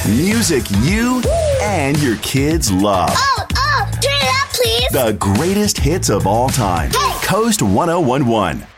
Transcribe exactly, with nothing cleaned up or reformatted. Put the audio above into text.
Music you and your kids love. Oh, oh, turn it up, please. The greatest hits of all time. Hey. Coast one oh one one.